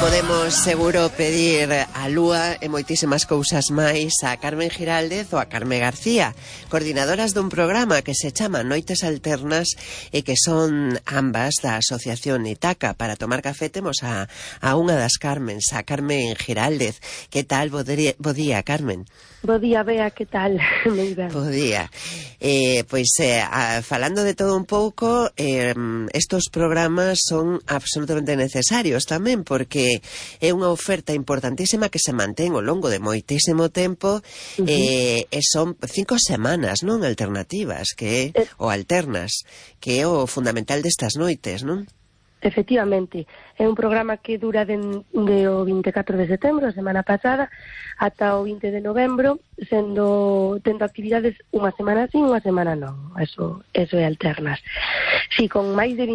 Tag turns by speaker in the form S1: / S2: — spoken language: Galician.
S1: Podemos seguro pedir a Lúa e moitísimas cousas máis a Carmen Giraldez ou a Carme García, coordinadoras dun programa que se chama Noites Alternas e que son ambas da Asociación Itaca. Para tomar café temos a unha das Carmens, a Carmen Giraldez. Que tal? Bo día, Carmen.
S2: Bo día, Bea, que tal?
S1: Bo día. Falando de todo un pouco, estos programas son absolutamente necesarios tamén, porque é unha oferta importantísima que se mantén ao longo de moitísimo tempo, e son 5 semanas, non? Alternativas, que é, ou alternas, que é o fundamental destas noites, non?
S2: Efectivamente, é un programa que dura de o 24 de setembro, a semana pasada, ata o 20 de novembro, tendo actividades unha semana sí, unha semana non. Eso é alternas. Si, con máis de